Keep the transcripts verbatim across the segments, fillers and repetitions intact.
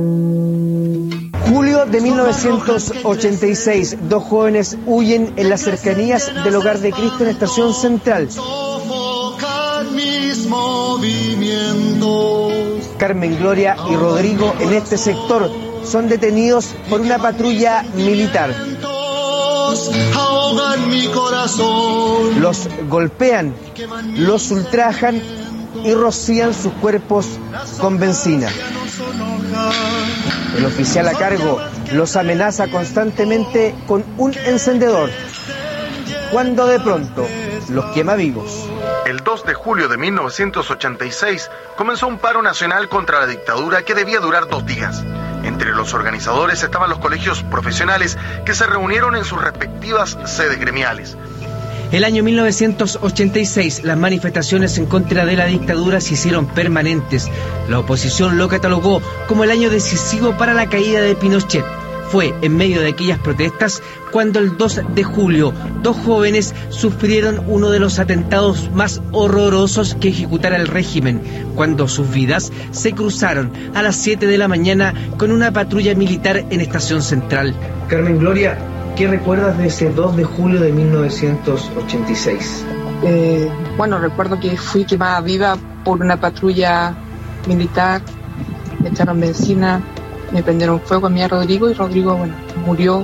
Julio de mil novecientos ochenta y seis, dos jóvenes huyen en las cercanías del Hogar de Cristo en Estación Central. Carmen Gloria y Rodrigo en este sector son detenidos por una patrulla militar. Los golpean, los ultrajan y rocían sus cuerpos con benzina. El oficial a cargo los amenaza constantemente con un encendedor, cuando de pronto los quema vivos. El dos de julio de mil novecientos ochenta y seis comenzó un paro nacional contra la dictadura que debía durar dos días. Entre los organizadores estaban los colegios profesionales que se reunieron en sus respectivas sedes gremiales. El año mil novecientos ochenta y seis, las manifestaciones en contra de la dictadura se hicieron permanentes. La oposición lo catalogó como el año decisivo para la caída de Pinochet. Fue en medio de aquellas protestas cuando el dos de julio dos jóvenes sufrieron uno de los atentados más horrorosos que ejecutara el régimen, cuando sus vidas se cruzaron a las siete de la mañana con una patrulla militar en Estación Central. Carmen Gloria, ¿qué recuerdas de ese dos de julio de mil novecientos ochenta y seis? Eh, bueno, recuerdo que fui quemada viva por una patrulla militar, me echaron benzina, me prendieron fuego a mí a Rodrigo y Rodrigo, bueno, murió.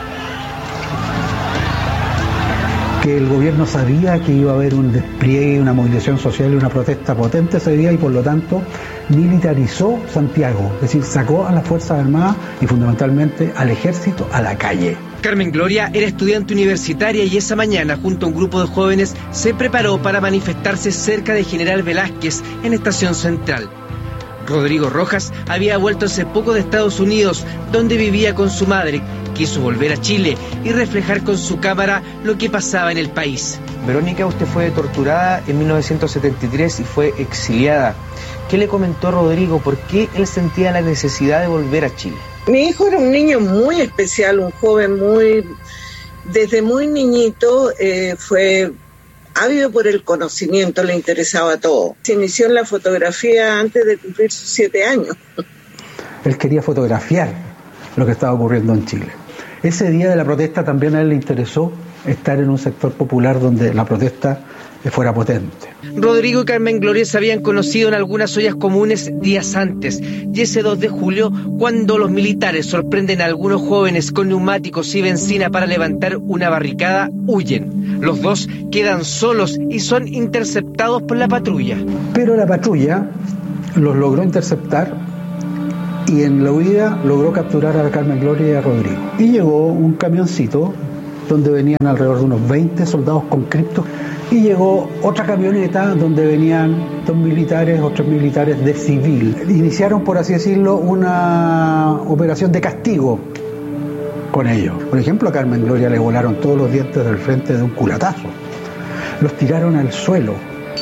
Que el gobierno sabía que iba a haber un despliegue, una movilización social y una protesta potente ese día y por lo tanto militarizó Santiago, es decir, sacó a las Fuerzas Armadas y fundamentalmente al ejército a la calle. Carmen Gloria era estudiante universitaria y esa mañana, junto a un grupo de jóvenes, se preparó para manifestarse cerca de General Velázquez en Estación Central. Rodrigo Rojas había vuelto hace poco de Estados Unidos, donde vivía con su madre. Quiso volver a Chile y reflejar con su cámara lo que pasaba en el país. Verónica, usted fue torturada en mil novecientos setenta y tres y fue exiliada. ¿Qué le comentó Rodrigo? ¿Por qué él sentía la necesidad de volver a Chile? Mi hijo era un niño muy especial, un joven muy... Desde muy niñito eh, fue... ávido por el conocimiento, le interesaba todo. Se inició en la fotografía antes de cumplir sus siete años. Él quería fotografiar lo que estaba ocurriendo en Chile. Ese día de la protesta también a él le interesó estar en un sector popular donde la protesta fuera potente. Rodrigo y Carmen Gloria se habían conocido en algunas ollas comunes días antes, y ese dos de julio, cuando los militares sorprenden a algunos jóvenes con neumáticos y benzina para levantar una barricada, huyen. Los dos quedan solos y son interceptados por la patrulla. Pero la patrulla los logró interceptar y en la huida logró capturar a Carmen Gloria y a Rodrigo. Y llegó un camioncito donde venían alrededor de unos veinte soldados conscriptos y llegó otra camioneta donde venían dos militares, otros militares de civil. Iniciaron, por así decirlo, una operación de castigo con ellos. Por ejemplo, a Carmen Gloria le volaron todos los dientes del frente de un culatazo. Los tiraron al suelo.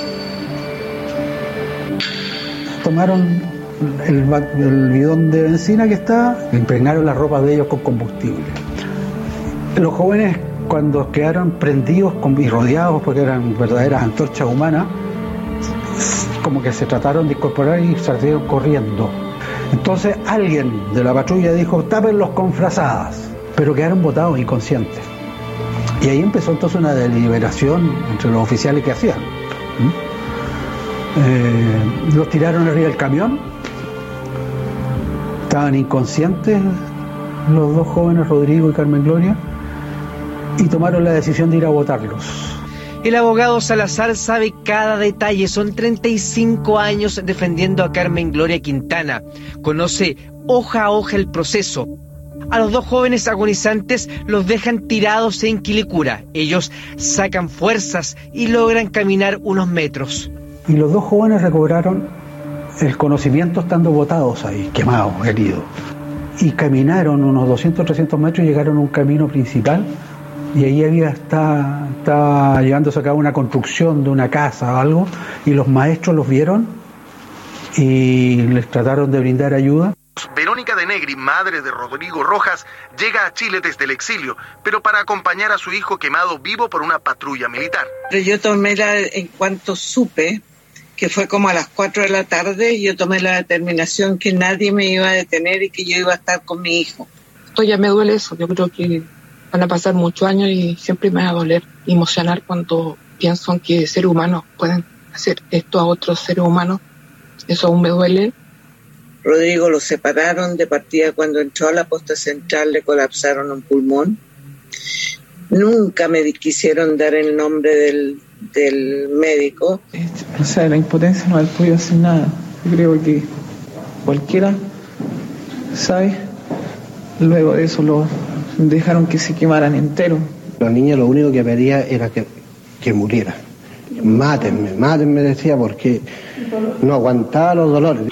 Tomaron el, el bidón de benzina que está, impregnaron las ropas de ellos con combustible. Los jóvenes, cuando quedaron prendidos y rodeados porque eran verdaderas antorchas humanas, como que se trataron de incorporar y salieron corriendo. Entonces alguien de la patrulla dijo: tápenlos con frazadas, pero quedaron botados inconscientes. Y ahí empezó entonces una deliberación entre los oficiales que hacían. ¿Mm? Eh, los tiraron arriba del camión, estaban inconscientes los dos jóvenes, Rodrigo y Carmen Gloria, y tomaron la decisión de ir a botarlos. El abogado Salazar sabe cada detalle, son treinta y cinco años defendiendo a Carmen Gloria Quintana. Conoce hoja a hoja el proceso. A los dos jóvenes agonizantes los dejan tirados en Quilicura. Ellos sacan fuerzas y logran caminar unos metros. Y los dos jóvenes recobraron el conocimiento estando botados ahí, quemados, heridos. Y caminaron unos doscientos, trescientos metros y llegaron a un camino principal. Y ahí había está, estaba llevándose a cabo una construcción de una casa o algo, y los maestros los vieron y les trataron de brindar ayuda. Verónica de Negri, madre de Rodrigo Rojas, llega a Chile desde el exilio, pero para acompañar a su hijo quemado vivo por una patrulla militar. Pero yo tomé la, en cuanto supe que fue como a las cuatro de la tarde, yo tomé la determinación que nadie me iba a detener y que yo iba a estar con mi hijo. Esto ya me duele eso, yo creo que van a pasar muchos años y siempre me va a doler y emocionar cuando pienso en que seres humanos pueden hacer esto a otros seres humanos. Eso aún me duele. Rodrigo lo separaron de partida cuando entró a la posta central, le colapsaron un pulmón. Nunca me quisieron dar el nombre del, del médico. O sea, la impotencia no haber podido hacer nada. Yo creo que cualquiera sabe. Luego de eso lo dejaron que se quemaran enteros. La niña lo único que pedía era que, que muriera. Mátenme, mátenme, decía, porque no aguantaba los dolores.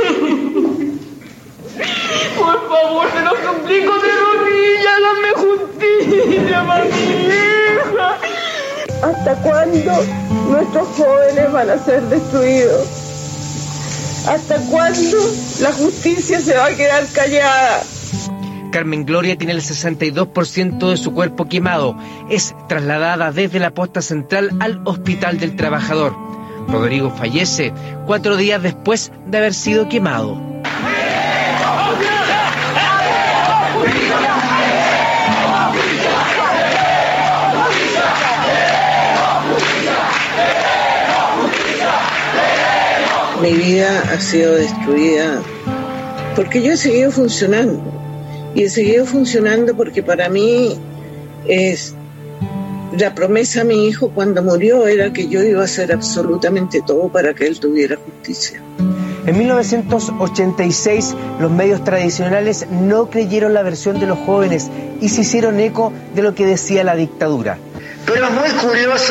Por favor, te lo suplico de rodillas, dame justicia para mi hija. ¿Hasta cuándo nuestros jóvenes van a ser destruidos? ¿Hasta cuándo la justicia se va a quedar callada? Carmen Gloria tiene el sesenta y dos por ciento de su cuerpo quemado. Es trasladada desde la posta central al Hospital del Trabajador. Rodrigo fallece cuatro días después de haber sido quemado. Mi vida ha sido destruida porque yo he seguido funcionando. Y he seguido funcionando porque para mí es la promesa a mi hijo cuando murió era que yo iba a hacer absolutamente todo para que él tuviera justicia. En mil novecientos ochenta y seis, los medios tradicionales no creyeron la versión de los jóvenes y se hicieron eco de lo que decía la dictadura. Pero es muy curioso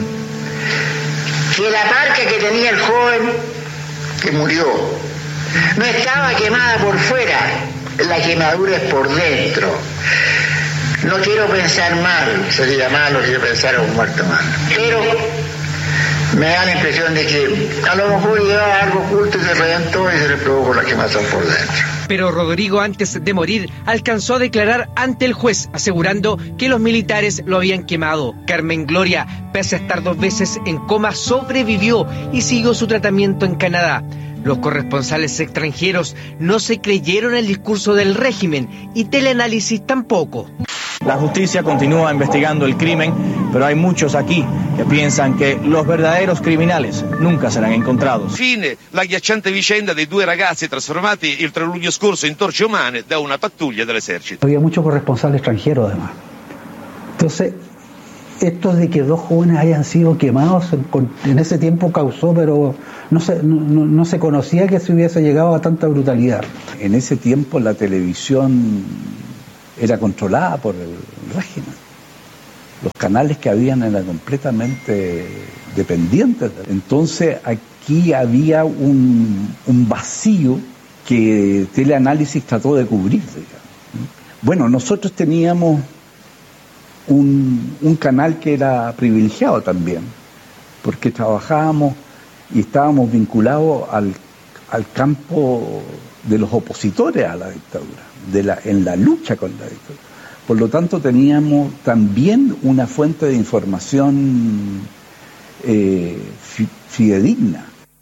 que la marca que tenía el joven que murió no estaba quemada por fuera. La quemadura es por dentro. No quiero pensar mal, sería malo que yo pensara un muerto mal. Pero me da la impresión de que a lo mejor llevaba algo oculto y se reventó y se le provocó la quemazón por dentro. Pero Rodrigo, antes de morir, alcanzó a declarar ante el juez, asegurando que los militares lo habían quemado. Carmen Gloria, pese a estar dos veces en coma, sobrevivió y siguió su tratamiento en Canadá. Los corresponsales extranjeros no se creyeron el discurso del régimen y Teleanálisis tampoco. La justicia continúa investigando el crimen, pero hay muchos aquí che pensano che los verdaderos criminales nunca saranno encontrados. Fine la agghiacciante vicenda dei due ragazzi trasformati il tre luglio scorso in torce umane da una pattuglia dell'esercito. Había muchos corresponsales extranjeros además. Entonces, esto de que dos jóvenes hayan sido quemados en ese tiempo causó, pero no se, no, no se conocía que se hubiese llegado a tanta brutalidad. En ese tiempo la televisión era controlada por el régimen. Los canales que habían eran completamente dependientes. Entonces aquí había un, un vacío que Teleanálisis trató de cubrir, digamos. Bueno, nosotros teníamos un, un canal que era privilegiado también, porque trabajábamos y estábamos vinculados al, al campo de los opositores a la dictadura, de la, en la lucha con la dictadura. Por lo tanto, teníamos también una fuente de información eh, fidedigna.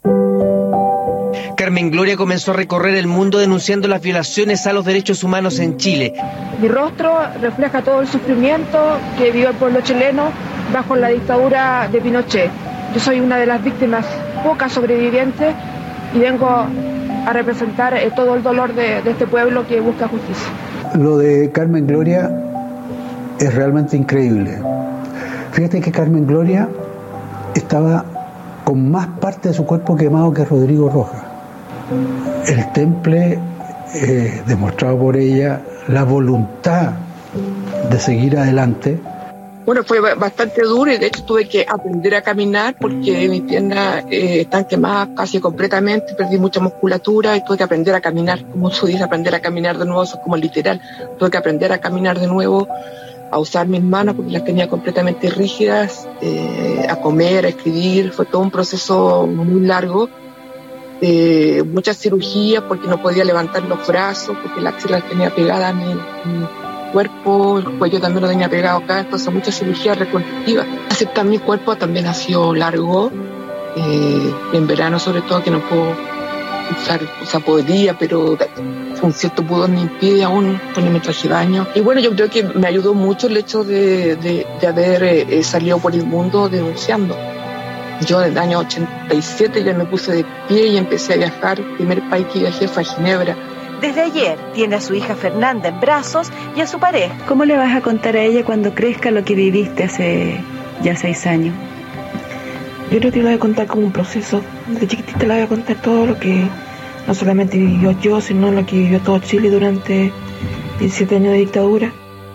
Carmen Gloria comenzó a recorrer el mundo denunciando las violaciones a los derechos humanos en Chile. Mi rostro refleja todo el sufrimiento que vivió el pueblo chileno bajo la dictadura de Pinochet. Yo soy una de las víctimas, pocas sobrevivientes, y vengo a representar eh, todo el dolor de, de este pueblo que busca justicia. Lo de Carmen Gloria es realmente increíble. Fíjate que Carmen Gloria estaba con más parte de su cuerpo quemado que Rodrigo Rojas. El temple eh, demostrado por ella, la voluntad de seguir adelante. Bueno, fue bastante duro y de hecho tuve que aprender a caminar porque mis piernas eh, están quemadas casi completamente, perdí mucha musculatura y tuve que aprender a caminar, como se dice, aprender a caminar de nuevo, eso es como literal, tuve que aprender a caminar de nuevo, a usar mis manos porque las tenía completamente rígidas, eh, a comer, a escribir, fue todo un proceso muy largo, eh, muchas cirugías porque no podía levantar los brazos, porque la axila tenía pegada a mi, mi cuerpo, el cuello también lo tenía pegado acá, entonces muchas cirugías reconstructivas. Aceptar mi cuerpo también ha sido largo, eh, en verano sobre todo, que no puedo usar, o sea, podría, pero un cierto pudor me impide aún ponerme traje de baño. Y bueno, yo creo que me ayudó mucho el hecho de, de, de haber eh, salido por el mundo denunciando. Yo desde el año ochenta y siete ya me puse de pie y empecé a viajar. El primer país que viajé fue a Ginebra. Desde ayer tiene a su hija Fernanda en brazos y a su pareja. ¿Cómo le vas a contar a ella cuando crezca lo que viviste hace ya seis años? Yo creo que le voy a contar como un proceso. De chiquitita le voy a contar todo lo que no solamente vivió yo, sino lo que vivió todo Chile durante diecisiete años de dictadura.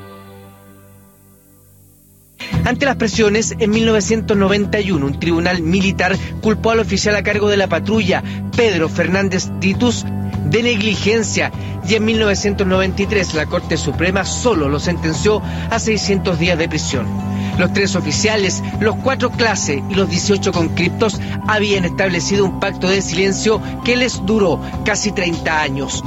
Ante las presiones, en mil novecientos noventa y uno un tribunal militar culpó al oficial a cargo de la patrulla, Pedro Fernández Titus, de negligencia, y en mil novecientos noventa y tres la Corte Suprema solo lo sentenció a seiscientos días de prisión. Los tres oficiales, los cuatro clase y los dieciocho conscriptos habían establecido un pacto de silencio que les duró casi treinta años.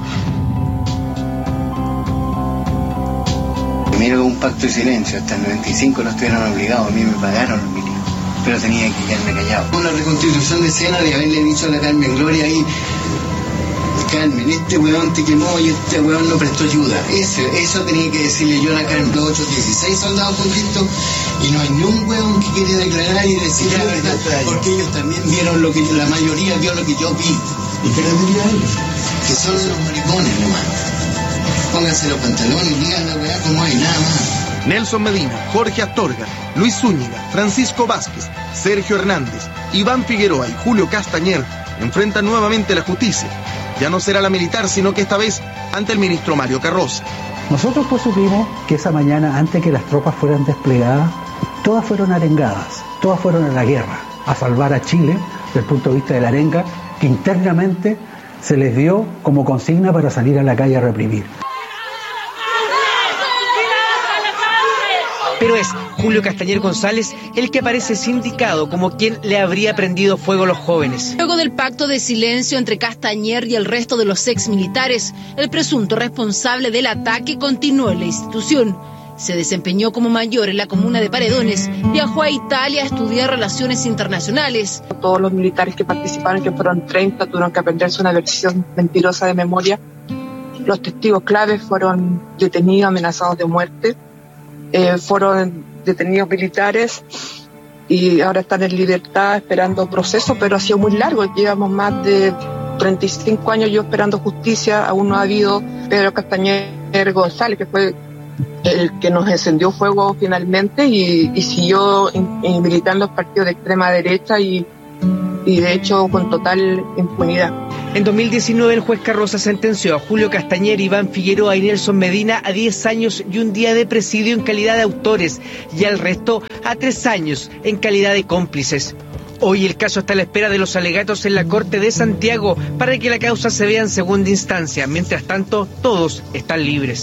Primero un pacto de silencio, hasta el noventa y cinco no estuvieron obligados, a mí me pagaron los milicos, pero tenía que quedarme callado. Una reconstitución de escena de haberle dicho a la Carmen Gloria ahí: Carmen, este weón te quemó y este weón no prestó ayuda. Eso, eso tenía que decirle yo a la Carmen. Los otros dieciséis soldados conscriptos y no hay ni un weón que quiere declarar y decir la verdad, porque ellos también vieron lo que, la mayoría vio lo que yo vi. ¿Y qué les diría a ellos? Que son unos maricones nomás. Pónganse los pantalones y digan la weá como hay, nada más. Nelson Medina, Jorge Astorga, Luis Zúñiga, Francisco Vázquez, Sergio Hernández, Iván Figueroa y Julio Castañer enfrentan nuevamente la justicia. Ya no será la militar, sino que esta vez ante el ministro Mario Carroza. Nosotros pues supimos que esa mañana, antes que las tropas fueran desplegadas, todas fueron arengadas, todas fueron a la guerra, a salvar a Chile, desde el punto de vista de la arenga, que internamente se les dio como consigna para salir a la calle a reprimir. Pero es Julio Castañer González el que aparece sindicado como quien le habría prendido fuego a los jóvenes. Luego del pacto de silencio entre Castañer y el resto de los ex militares, el presunto responsable del ataque continuó en la institución. Se desempeñó como mayor en la comuna de Paredones, viajó a Italia a estudiar relaciones internacionales. Todos los militares que participaron, que fueron treinta, tuvieron que aprenderse una versión mentirosa de memoria. Los testigos claves fueron detenidos, amenazados de muerte. Eh, fueron detenidos militares y ahora están en libertad esperando proceso, pero ha sido muy largo. Llevamos más de treinta y cinco años yo esperando justicia. Aún no ha habido. Pedro Castañer González, que fue el que nos encendió fuego finalmente y, y siguió in, in militando el partido de extrema derecha y, y de hecho con total impunidad. En dos mil diecinueve el juez Carroza sentenció a Julio Castañer, Iván Figueroa y Nelson Medina a diez años y un día de presidio en calidad de autores y al resto a tres años en calidad de cómplices. Hoy el caso está a la espera de los alegatos en la Corte de Santiago para que la causa se vea en segunda instancia. Mientras tanto, todos están libres.